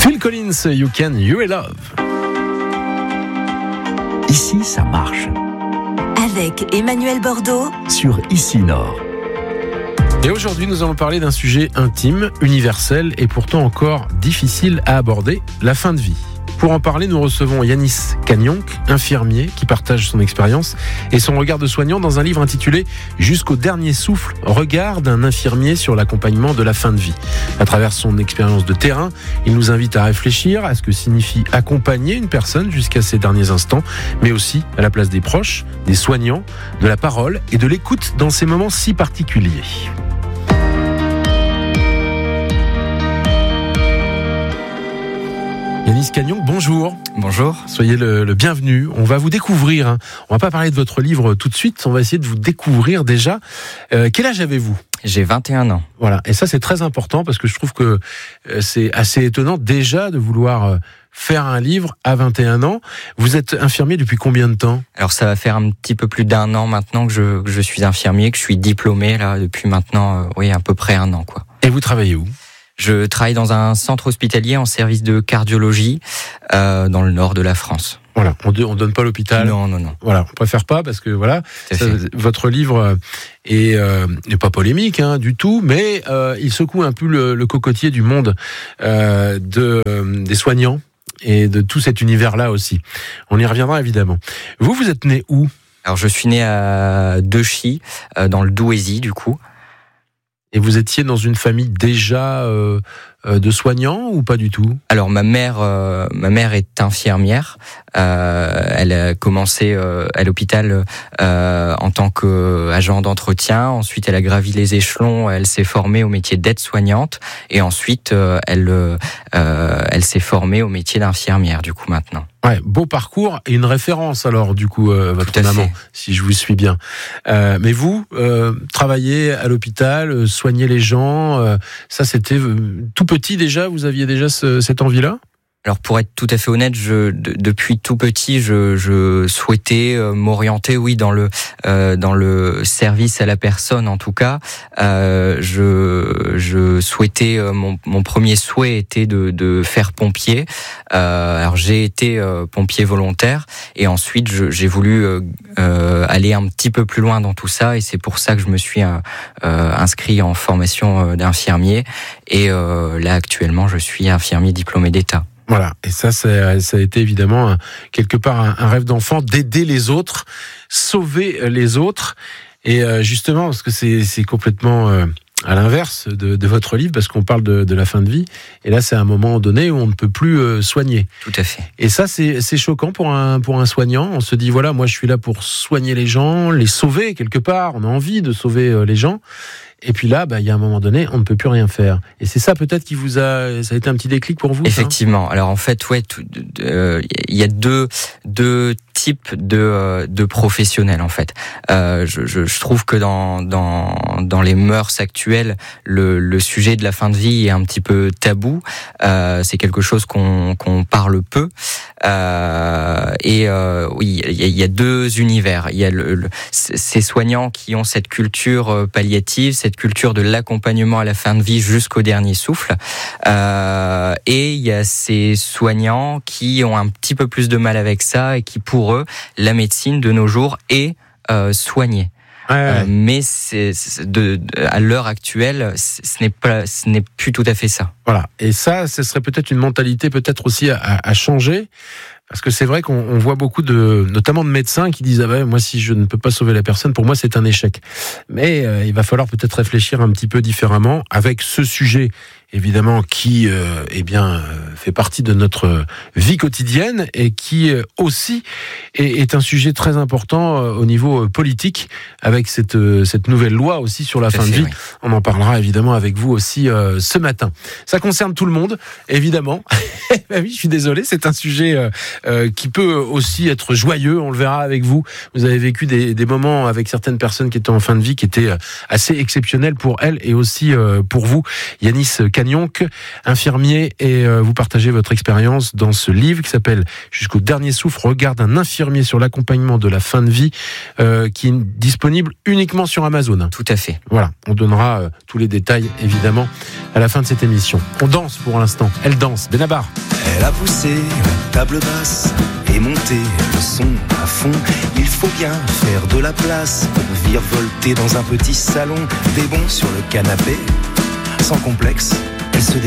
Phil Collins, You Can, You Are Love. Ici, ça marche. Avec Emmanuel Bordeaux Sur Ici Nord. Et aujourd'hui, nous allons parler d'un sujet intime, universel et pourtant encore difficile à aborder, la fin de vie. Pour en parler, nous recevons Yanis Kagnonc, infirmier, qui partage son expérience et son regard de soignant dans un livre intitulé « Jusqu'au dernier souffle, regard d'un infirmier sur l'accompagnement de la fin de vie ». À travers son expérience de terrain, il nous invite à réfléchir à ce que signifie accompagner une personne jusqu'à ses derniers instants, mais aussi à la place des proches, des soignants, de la parole et de l'écoute dans ces moments si particuliers. Yanis Kagnonc, bonjour. Bonjour. Soyez le bienvenu. On va vous découvrir. On va pas parler de votre livre tout de suite. On va essayer de vous découvrir déjà. Quel âge avez-vous ? J'ai 21 ans. Voilà. Et ça, c'est très important parce que je trouve que c'est assez étonnant déjà de vouloir faire un livre à 21 ans. Vous êtes infirmier depuis combien de temps ? Alors ça va faire un petit peu plus d'1 an maintenant que je suis infirmier, que je suis diplômé là depuis maintenant, à peu près 1 an quoi. Et vous travaillez où ? Je travaille dans un centre hospitalier en service de cardiologie dans le nord de la France. Voilà, on donne pas l'hôpital. Non. Voilà, on préfère pas parce que voilà, votre livre n'est pas polémique du tout, mais il secoue un peu le cocotier du monde des soignants et de tout cet univers-là aussi. On y reviendra évidemment. Vous êtes né où ? Alors je suis né à Dechy, dans le Douaisis du coup. Et vous étiez dans une famille déjà de soignants ou pas du tout ? Alors ma mère est infirmière. Elle a commencé à l'hôpital en tant qu'agent d'entretien. Ensuite, elle a gravi les échelons. Elle s'est formée au métier d'aide-soignante. Et ensuite, elle s'est formée au métier d'infirmière. Du coup, maintenant. Ouais, beau parcours et une référence alors du coup votre maman, si je vous suis bien. Mais vous travaillez à l'hôpital, soignez les gens. Ça c'était tout petit déjà. Vous aviez déjà cette envie-là ? Alors pour être tout à fait honnête, depuis tout petit, je souhaitais m'orienter, dans le service à la personne en tout cas. Je souhaitais, mon premier souhait était de faire pompier. Alors j'ai été pompier volontaire et ensuite j'ai voulu aller un petit peu plus loin dans tout ça et c'est pour ça que je me suis inscrit en formation d'infirmier et là actuellement je suis infirmier diplômé d'État. Voilà, et ça a été évidemment quelque part un rêve d'enfant d'aider les autres, sauver les autres. Et justement, parce que c'est complètement à l'inverse de votre livre, parce qu'on parle de la fin de vie. Et là, c'est un moment donné où on ne peut plus soigner. Tout à fait. Et ça, c'est choquant pour un soignant. On se dit, voilà, moi je suis là pour soigner les gens, les sauver quelque part. On a envie de sauver les gens. Et puis là, il y a un moment donné, on ne peut plus rien faire. Et c'est ça peut-être qui ça a été un petit déclic pour vous. Effectivement. Alors en fait, il y a deux types de professionnels en fait. Je trouve que dans les mœurs actuelles, le sujet de la fin de vie est un petit peu tabou. C'est quelque chose qu'on parle peu. Il y a deux univers. Il y a ces soignants qui ont cette culture palliative, cette culture de l'accompagnement à la fin de vie jusqu'au dernier souffle. Et il y a ces soignants qui ont un petit peu plus de mal avec ça et qui, pour eux, la médecine de nos jours est soignée. Ouais. Mais à l'heure actuelle, ce n'est plus tout à fait ça. Voilà. Et ça, ce serait peut-être une mentalité peut-être aussi à changer. Parce que c'est vrai qu'on voit beaucoup notamment de médecins qui disent moi si je ne peux pas sauver la personne, pour moi c'est un échec. Mais il va falloir peut-être réfléchir un petit peu différemment avec ce sujet évidemment qui fait partie de notre vie quotidienne et qui aussi est un sujet très important au niveau politique avec cette nouvelle loi aussi sur la fin de vie. Oui. On en parlera évidemment avec vous aussi ce matin. Ça concerne tout le monde évidemment. Oui, je suis désolé, c'est un sujet qui peut aussi être joyeux, on le verra avec vous. Vous avez vécu des moments avec certaines personnes qui étaient en fin de vie qui étaient assez exceptionnels pour elles et aussi pour vous. Yanis Cagnonc, infirmier, et vous partagez votre expérience dans ce livre qui s'appelle Jusqu'au dernier souffle, regard d'un infirmier sur l'accompagnement de la fin de vie, qui est disponible uniquement sur Amazon. Tout à fait. Voilà, on donnera tous les détails évidemment à la fin de cette émission. On danse pour l'instant, elle danse, Benabar. Elle a poussé la table basse et monté le son à fond. Il faut bien faire de la place pour virevolter dans un petit salon. Des bons sur le canapé, sans complexe, elle se